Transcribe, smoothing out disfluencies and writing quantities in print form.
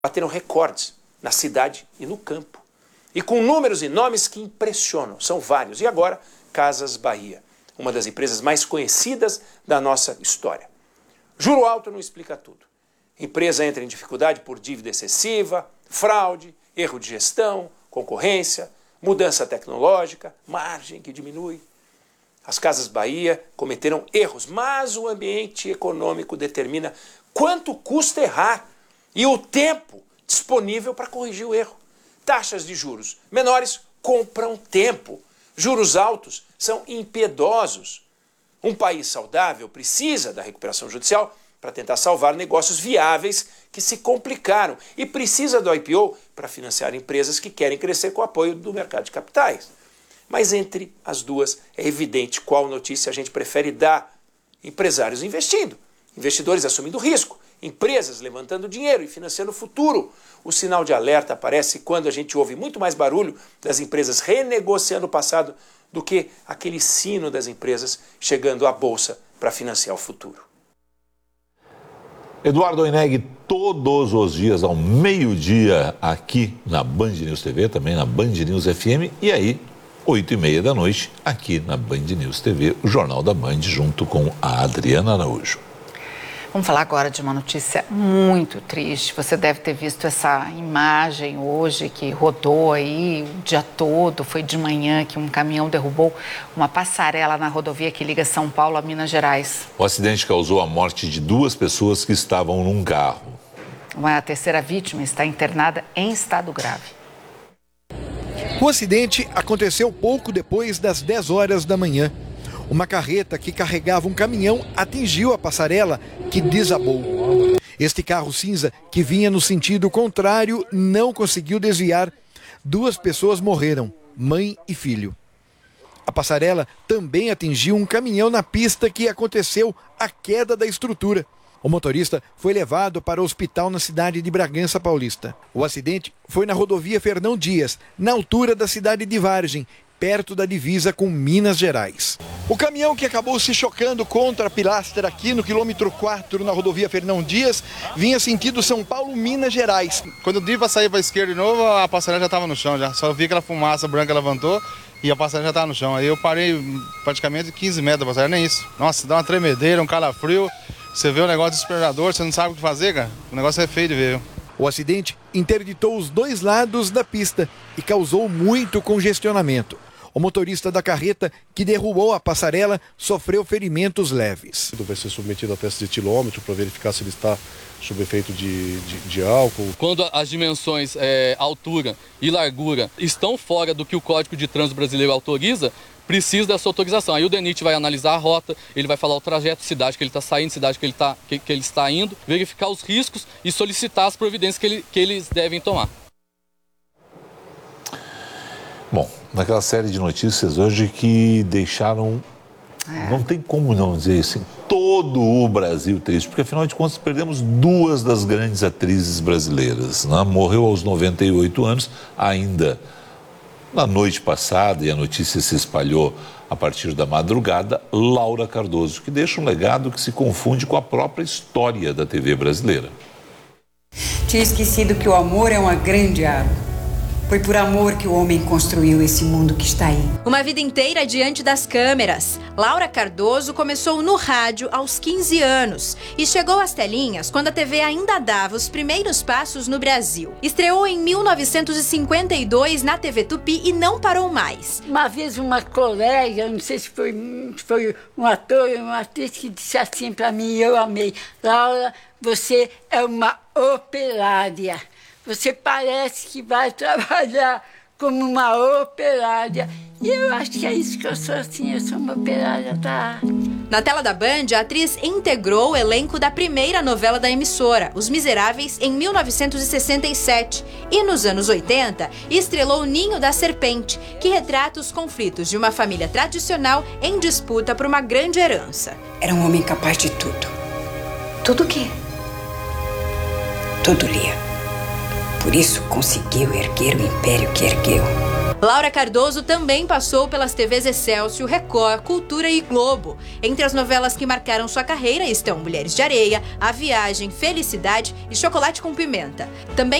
bateram recordes na cidade e no campo. E com números e nomes que impressionam, são vários. E agora, Casas Bahia, uma das empresas mais conhecidas da nossa história. Juro alto não explica tudo. Empresa entra em dificuldade por dívida excessiva, fraude, erro de gestão, concorrência, mudança tecnológica, margem que diminui. As Casas Bahia cometeram erros, mas o ambiente econômico determina quanto custa errar e o tempo disponível para corrigir o erro. Taxas de juros menores compram tempo. Juros altos são impiedosos. Um país saudável precisa da recuperação judicial para tentar salvar negócios viáveis que se complicaram e precisa do IPO para financiar empresas que querem crescer com o apoio do mercado de capitais. Mas entre as duas é evidente qual notícia a gente prefere dar. Empresários investindo, investidores assumindo risco, empresas levantando dinheiro e financiando o futuro. O sinal de alerta aparece quando a gente ouve muito mais barulho das empresas renegociando o passado do que aquele sino das empresas chegando à bolsa para financiar o futuro. Eduardo Oineg, todos os dias ao meio-dia aqui na Band News TV, também na Band News FM e aí 8h30 da noite aqui na Band News TV, o Jornal da Band junto com a Adriana Araújo. Vamos falar agora de uma notícia muito triste. Você deve ter visto essa imagem hoje que rodou aí o dia todo. Foi de manhã que um caminhão derrubou uma passarela na rodovia que liga São Paulo a Minas Gerais. O acidente causou a morte de 2 pessoas que estavam num carro. Uma terceira vítima está internada em estado grave. O acidente aconteceu pouco depois das 10 horas da manhã. Uma carreta que carregava um caminhão atingiu a passarela, que desabou. Este carro cinza, que vinha no sentido contrário, não conseguiu desviar. 2 pessoas morreram, mãe e filho. A passarela também atingiu um caminhão na pista que aconteceu a queda da estrutura. O motorista foi levado para o hospital na cidade de Bragança Paulista. O acidente foi na rodovia Fernão Dias, na altura da cidade de Vargem, perto da divisa com Minas Gerais. O caminhão que acabou se chocando contra a pilastra aqui no quilômetro 4 na rodovia Fernão Dias vinha sentido São Paulo, Minas Gerais. Quando eu dei para sair para a esquerda de novo, a passarela já estava no chão, já. Só vi aquela fumaça branca levantou e a passarela já estava no chão. Aí eu parei praticamente 15 metros da passarela, nem isso. Nossa, dá uma tremedeira, um calafrio. Você vê o negócio desesperador, você não sabe o que fazer, cara. O negócio é feio de ver. O acidente interditou os 2 lados da pista e causou muito congestionamento. O motorista da carreta que derrubou a passarela sofreu ferimentos leves. Vai ser submetido a testes de etilômetro para verificar se ele está sob efeito de álcool. Quando as dimensões, altura e largura estão fora do que o Código de Trânsito Brasileiro autoriza, precisa dessa autorização. Aí o DENIT vai analisar a rota, ele vai falar o trajeto, cidade que ele está saindo, cidade que ele está indo, verificar os riscos e solicitar as providências que eles devem tomar. Bom, naquela série de notícias hoje que deixaram, não tem como não dizer assim, todo o Brasil triste, porque afinal de contas perdemos 2 das grandes atrizes brasileiras, né? Morreu aos 98 anos, ainda na noite passada, e a notícia se espalhou a partir da madrugada, Laura Cardoso, que deixa um legado que se confunde com a própria história da TV brasileira. Tinha esquecido que o amor é uma grande árvore. Foi por amor que o homem construiu esse mundo que está aí. Uma vida inteira diante das câmeras. Laura Cardoso começou no rádio aos 15 anos e chegou às telinhas quando a TV ainda dava os primeiros passos no Brasil. Estreou em 1952 na TV Tupi e não parou mais. Uma vez uma colega, não sei se foi um ator ou uma atriz, que disse assim para mim, eu amei: Laura, você é uma operária. Você parece que vai trabalhar como uma operária. E eu acho que é isso que eu sou, assim, eu sou uma operária da... Na tela da Band, a atriz integrou o elenco da primeira novela da emissora, Os Miseráveis, em 1967. E nos anos 80, estrelou Ninho da Serpente, que retrata os conflitos de uma família tradicional em disputa por uma grande herança. Era um homem capaz de tudo. Tudo o quê? Tudo lia. Por isso conseguiu erguer o império que ergueu. Laura Cardoso também passou pelas TVs Excelsior, Record, Cultura e Globo. Entre as novelas que marcaram sua carreira estão Mulheres de Areia, A Viagem, Felicidade e Chocolate com Pimenta. Também